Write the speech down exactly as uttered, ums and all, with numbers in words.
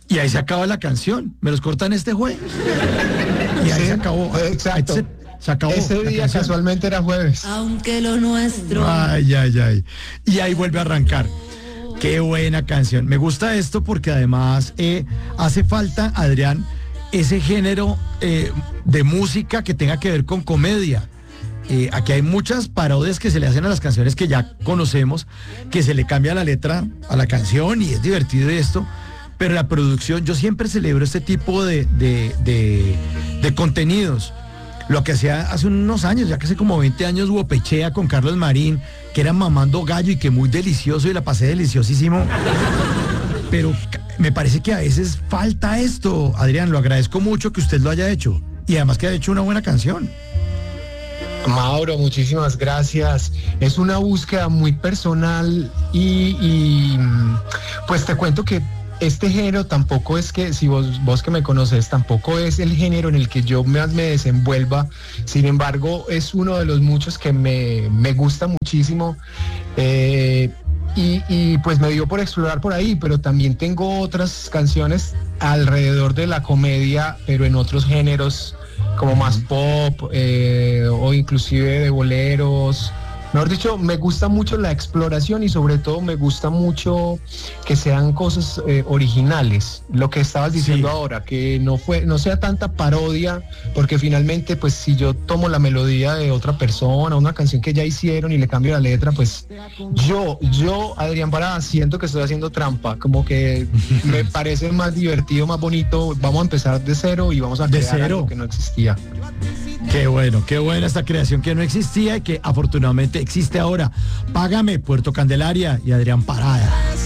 Y ahí se acaba la canción. Me los cortan este jueves. Y ahí Sí, se acabó. exacto. Ahí se, se acabó. Ese día canción. casualmente era jueves. Aunque lo nuestro. Ay, ay, ay. Y ahí vuelve a arrancar. Qué buena canción. Me gusta esto porque además eh, hace falta, Adrián, ese género eh, de música que tenga que ver con comedia. Eh, aquí hay muchas parodias que se le hacen a las canciones que ya conocemos, que se le cambia la letra a la canción y es divertido esto, pero la producción, yo siempre celebro este tipo de, de, de, de contenidos. Lo que hacía hace unos años, ya que hace como veinte años, hubo Pechea con Carlos Marín, que era mamando gallo y que muy delicioso y la pasé deliciosísimo. Pero me parece que a veces falta esto, Adrián, lo agradezco mucho que usted lo haya hecho y además que ha hecho una buena canción. Mauro, muchísimas gracias. Es una búsqueda muy personal y, y pues te cuento que este género tampoco es que, si vos, vos que me conoces, tampoco es el género en el que yo más me desenvuelva. Sin embargo, es uno de los muchos que me, me gusta muchísimo. Eh, y, y pues me dio por explorar por ahí, pero también tengo otras canciones alrededor de la comedia, pero en otros géneros como más pop eh, o inclusive de boleros. Mejor dicho, me gusta mucho la exploración y sobre todo me gusta mucho que sean cosas eh, originales. Lo que estabas diciendo sí. ahora, que no fue, no sea tanta parodia, porque finalmente, pues si yo tomo la melodía de otra persona, una canción que ya hicieron y le cambio la letra, pues yo, yo, Adrián Parada, siento que estoy haciendo trampa, como que me parece más divertido, más bonito. Vamos a empezar de cero y vamos a de crear cero. algo que no existía. Qué bueno, qué buena esta creación que no existía y que afortunadamente existe ahora. Págame, Puerto Candelaria y Adrián Parada.